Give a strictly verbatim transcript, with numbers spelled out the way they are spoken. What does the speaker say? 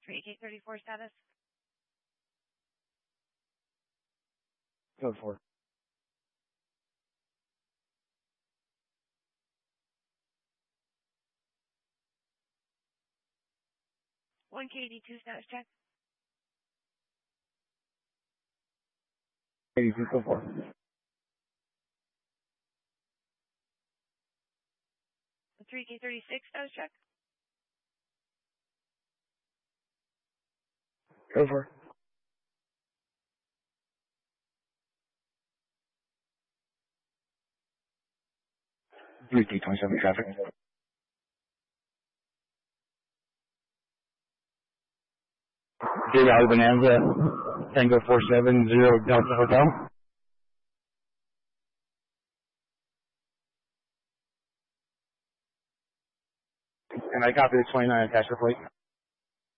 three K thirty-four status. Code four. one K eighty-two status check. eighty-two, code four. three K thirty-six status check. Code four. three K twenty-seven traffic. J Valley Bonanza, Tango four seven zero Delta Hotel. And I copy the twenty-nine attached plate.